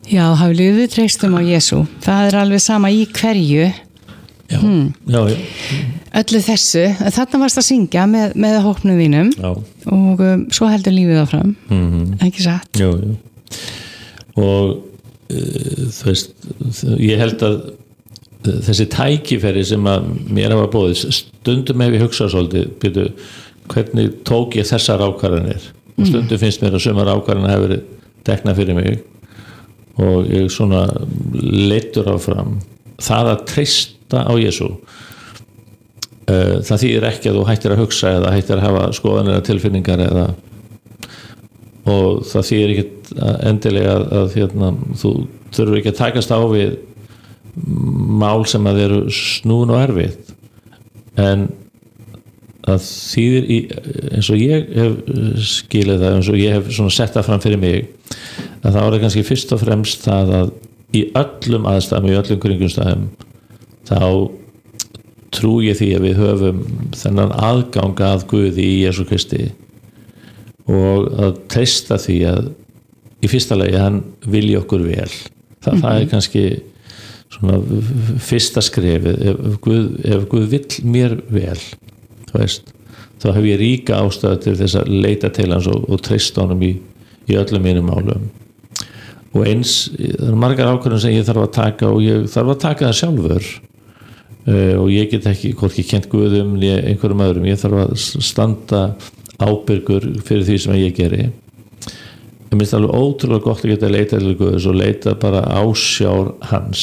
Já, hafið við treystum á Jesú. Það alveg sama í hverju. Já, já. Öllu þessu. Þarna varst að syngja með hópnum þínum. Já. Og svo heldur lífið áfram. Ekki satt? Jú. Og þú veist, ég held að þessi tækifæri sem að mér hafa boðið, stundum hef ég hugsað svolítið, byrju, hvernig tók ég þessar ákvarðanir? Og stundum finnst mér að sumar ákvarðanir hafa verið teknað fyrir mig og ég svona leiddur áfram. Það að treysta á Jesú, það þýðir ekki að þú hættir að hugsa eða hættir að hafa skoðanir eða tilfinningar og það þýðir ekki endilega að þú þurfur ekki að takast á við mál sem að eru snúin og erfitt, en það þýðir eins og ég hef skilið það, eins og ég hef svona sett það fram fyrir mig, að það er kannski fyrst og fremst það að í öllum aðstæðum, í öllum kringumstæðum, þá trú ég því að við höfum þennan aðgang að Guði í Jesú Kristi og að treysta því að í fyrsta lagi hann vilji okkur vel. Það er kannski svona fyrsta skrefið. Ef Guð vill mér vel, þú veist, þá hef ég ríka ástæðu til þess að leita til hans og treysta honum í öllum mínum málum. Og eins, það eru margar ákvörðun sem ég þarf að taka og ég þarf að taka það sjálfur og ég get ekki hvorki kennt Guðum né einhverjum öðrum. Ég þarf að standa ábyrgur fyrir því sem ég geri. Ég minnst alveg ótrúlega gott að geta leita til Guðs og leita bara ásjár hans